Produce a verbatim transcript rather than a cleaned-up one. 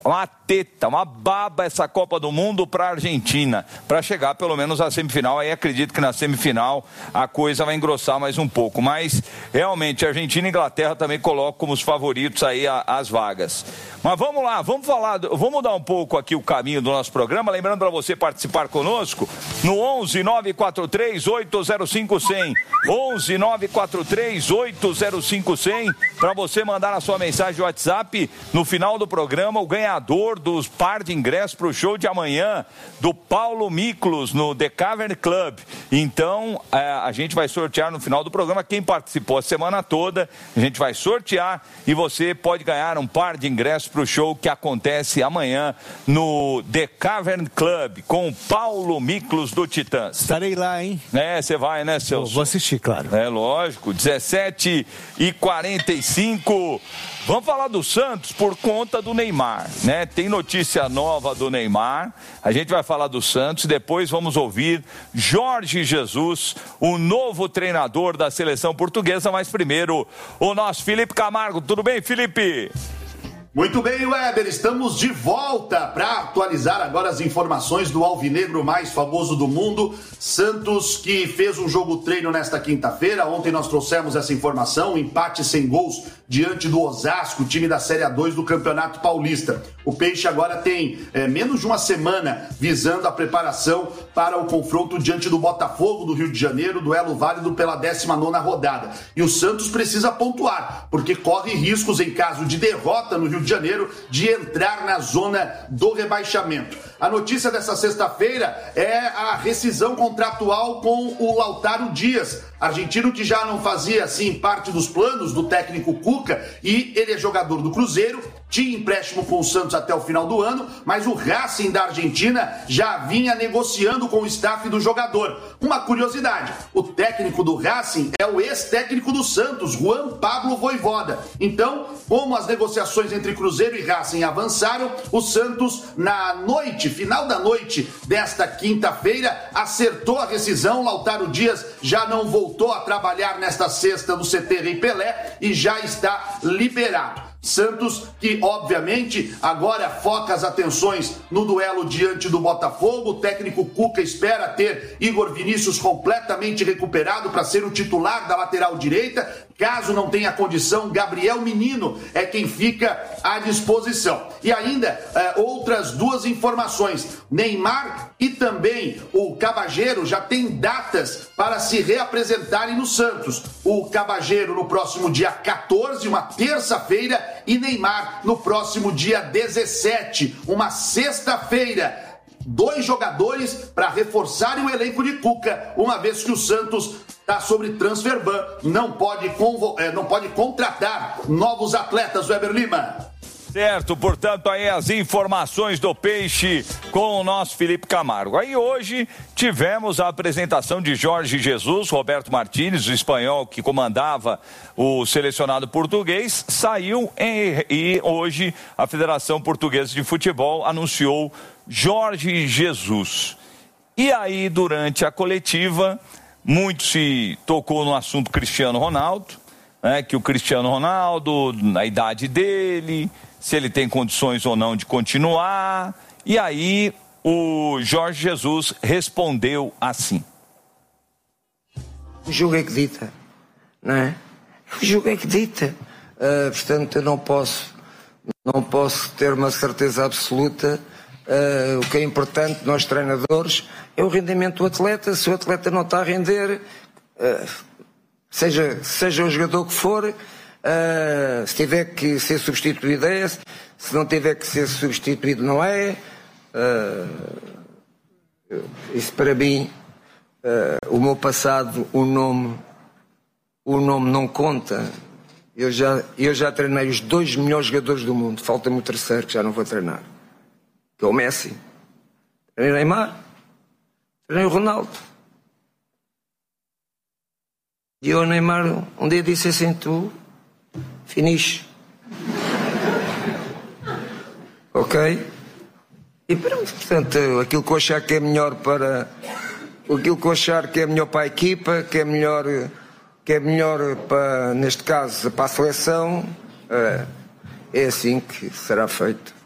uma teta, uma baba essa Copa do Mundo para a Argentina, para chegar pelo menos à semifinal. Aí acredito que na semifinal a coisa vai engrossar mais um pouco, mas realmente a Argentina e a Inglaterra também colocam como os favoritos aí a, as vagas. Mas vamos lá, vamos falar, vamos mudar um pouco aqui o caminho do nosso programa, lembrando para você participar conosco no onze nove quatro três oito zero cinco zero zero, onze nove quatro três oito zero cinco zero zero, para você mandar a sua mensagem de WhatsApp no final do programa, o ganhador dos par de ingressos para o show de amanhã do Paulo Miklos no The Cavern Club. Então é, a gente vai sortear no final do programa quem participou a semana toda, a gente vai sortear e você pode ganhar um par de ingressos para o show que acontece amanhã no The Cavern Club com o Paulo Miklos do Titãs. Estarei lá, hein? É, você vai, né, Celso? Vou, vou assistir, claro. É lógico, dezessete e quarenta e cinco. Vamos falar do Santos por conta do Neymar, né? Tem notícia nova do Neymar, a gente vai falar do Santos e depois vamos ouvir Jorge Jesus, o novo treinador da seleção portuguesa, mas primeiro o nosso Felipe Camargo. Tudo bem, Felipe? Muito bem, Weber, estamos de volta para atualizar agora as informações do alvinegro mais famoso do mundo, Santos, que fez um jogo treino nesta quinta-feira. Ontem nós trouxemos essa informação, um empate sem gols diante do Osasco, time da Série A dois do Campeonato Paulista. O Peixe agora tem é, menos de uma semana visando a preparação para o confronto diante do Botafogo do Rio de Janeiro, duelo válido pela décima nona rodada. E o Santos precisa pontuar, porque corre riscos em caso de derrota no Rio de Janeiro de entrar na zona do rebaixamento. A notícia dessa sexta-feira é a rescisão contratual com o Lautaro Dias, argentino que já não fazia assim parte dos planos do técnico Cuca, e ele é jogador do Cruzeiro, tinha empréstimo com o Santos até o final do ano, mas o Racing da Argentina já vinha negociando com o staff do jogador. Uma curiosidade, o técnico do Racing é o ex-técnico do Santos, Juan Pablo Voivoda. Então, como as negociações entre Cruzeiro e Racing avançaram, o Santos, na noite, final da noite desta quinta-feira, acertou a rescisão. Lautaro Dias já não voltou a trabalhar nesta sexta no C T Rei Pelé e já está liberado. Santos, que obviamente agora foca as atenções no duelo diante do Botafogo. O técnico Cuca espera ter Igor Vinícius completamente recuperado para ser o titular da lateral direita. Caso não tenha condição, Gabriel Menino é quem fica à disposição. E ainda é, outras duas informações. Neymar e também o Cabageiro já têm datas para se reapresentarem no Santos. O Cabageiro no próximo dia quatorze, uma terça-feira, e Neymar no próximo dia dezessete, uma sexta-feira. Dois jogadores para reforçarem o elenco de Cuca, uma vez que o Santos está sobre transfer ban, não pode, convo- não pode contratar novos atletas. Weber Lima. Certo, portanto, aí as informações do Peixe com o nosso Felipe Camargo. Aí hoje tivemos a apresentação de Jorge Jesus, Roberto Martínez, o espanhol que comandava o selecionado português, saiu em, e hoje a Federação Portuguesa de Futebol anunciou Jorge Jesus. E aí, durante a coletiva, muito se tocou no assunto Cristiano Ronaldo, né, que o Cristiano Ronaldo, na idade dele, se ele tem condições ou não de continuar. E aí o Jorge Jesus respondeu assim: o jogo é que dita, não é? O jogo é que dita. Uh, portanto, eu não posso, não posso ter uma certeza absoluta. Uh, o que é importante, nós treinadores, é o rendimento do atleta. Se o atleta não está a render, uh, seja, seja o jogador que for, Uh, se tiver que ser substituído é, se não tiver que ser substituído não é. Uh, isso para mim, uh, o meu passado, o nome, o nome não conta. Eu já, eu já treinei os dois melhores jogadores do mundo, falta-me o terceiro que já não vou treinar, que é o Messi. Treinei o Neymar, treinei o Ronaldo. E eu, o Neymar, um dia disse assim: tu finish. Ok? E pronto, portanto, aquilo que eu achar que é melhor para... Aquilo que eu achar que é melhor para a equipa, que é melhor, que é melhor para, neste caso, para a seleção, é assim que será feito.